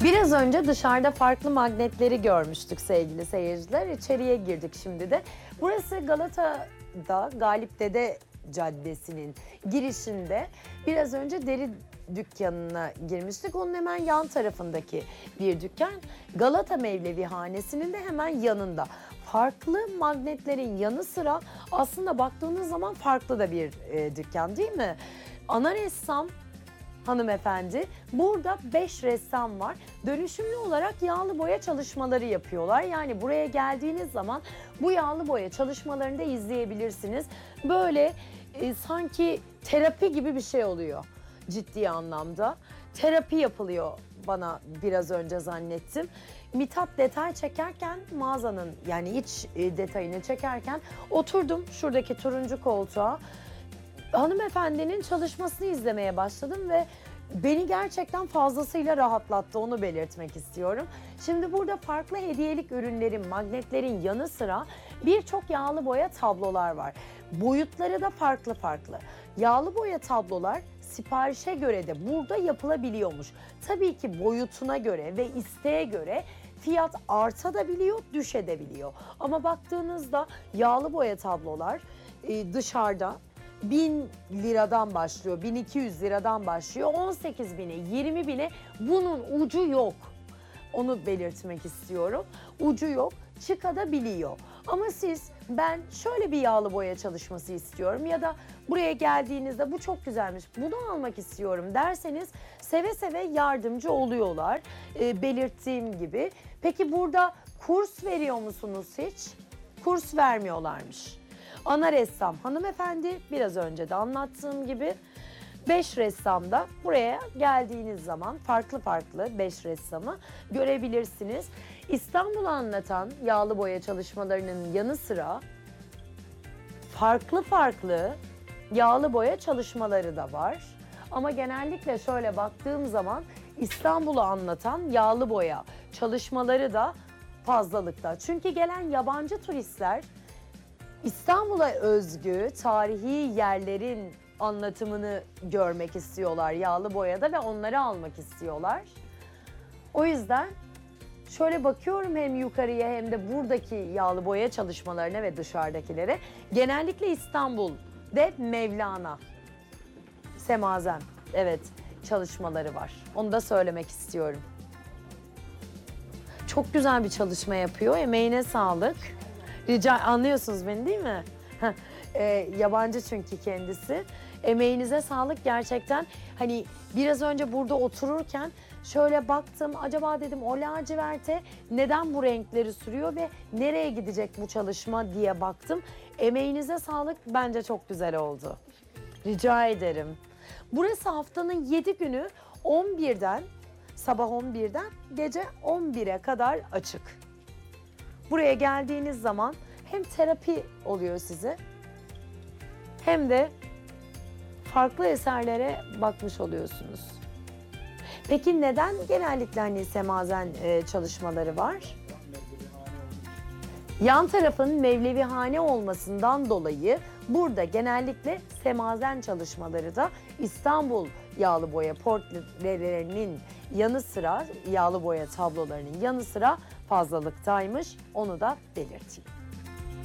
Biraz önce dışarıda farklı magnetleri görmüştük sevgili seyirciler. İçeriye girdik şimdi de. Burası Galata'da Galipdede Caddesi'nin girişinde. Biraz önce deri dükkanına girmiştik. Onun hemen yan tarafındaki bir dükkan. Galata Mevlevihanesi'nin de hemen yanında. Farklı magnetlerin yanı sıra aslında baktığınız zaman farklı da bir dükkan değil mi? Ana ressam hanımefendi. Burada 5 ressam var. Dönüşümlü olarak yağlı boya çalışmaları yapıyorlar. Yani buraya geldiğiniz zaman bu yağlı boya çalışmalarını da izleyebilirsiniz. Böyle sanki terapi gibi bir şey oluyor ciddi anlamda. Terapi yapılıyor bana biraz önce zannettim. Mithat detay çekerken mağazanın yani iç detayını çekerken oturdum şuradaki turuncu koltuğa. Hanımefendinin çalışmasını izlemeye başladım ve beni gerçekten fazlasıyla rahatlattı, onu belirtmek istiyorum. Şimdi burada farklı hediyelik ürünlerin, magnetlerin yanı sıra birçok yağlı boya tablolar var. Boyutları da farklı farklı. Yağlı boya tablolar siparişe göre de burada yapılabiliyormuş. Tabii ki boyutuna göre ve isteğe göre fiyat artabiliyor, düşebiliyor. Ama baktığınızda yağlı boya tablolar dışarıda 1000 liradan başlıyor, 1200 liradan başlıyor, 18 bine, 20 bine bunun ucu yok. Onu belirtmek istiyorum. Ucu yok, çıkabiliyor. Ama siz ben şöyle bir yağlı boya çalışması istiyorum ya da buraya geldiğinizde bu çok güzelmiş, bunu almak istiyorum derseniz seve seve yardımcı oluyorlar. Belirttiğim gibi. Peki burada kurs veriyor musunuz hiç? Kurs vermiyorlarmış. Ana ressam hanımefendi biraz önce de anlattığım gibi 5 ressam da buraya geldiğiniz zaman farklı farklı 5 ressamı görebilirsiniz. İstanbul'u anlatan yağlı boya çalışmalarının yanı sıra farklı farklı yağlı boya çalışmaları da var. Ama genellikle şöyle baktığım zaman İstanbul'u anlatan yağlı boya çalışmaları da fazlalıkta. Çünkü gelen yabancı turistler İstanbul'a özgü tarihi yerlerin anlatımını görmek istiyorlar yağlı boyada ve onları almak istiyorlar. O yüzden şöyle bakıyorum hem yukarıya hem de buradaki yağlı boya çalışmalarına ve dışarıdakilere. Genellikle İstanbul'da Mevlana, Semazen, evet çalışmaları var. Onu da söylemek istiyorum. Çok güzel bir çalışma yapıyor. Emeğine sağlık. Anlıyorsunuz beni değil mi? Yabancı çünkü kendisi. Emeğinize sağlık gerçekten. Hani biraz önce burada otururken şöyle baktım. Acaba dedim o laciverte neden bu renkleri sürüyor ve nereye gidecek bu çalışma diye baktım. Emeğinize sağlık. Bence çok güzel oldu. Rica ederim. Burası haftanın 7 günü 11'den sabah 11'den gece 11'e kadar açık. Buraya geldiğiniz zaman hem terapi oluyor size hem de farklı eserlere bakmış oluyorsunuz. Peki neden genellikle hani semazen çalışmaları var? Yan tarafın Mevlevihane olmasından dolayı burada genellikle semazen çalışmaları da İstanbul yağlı boya portrelerinin yanı sıra yağlı boya tablolarının yanı sıra fazlalıktaymış. Onu da belirteyim.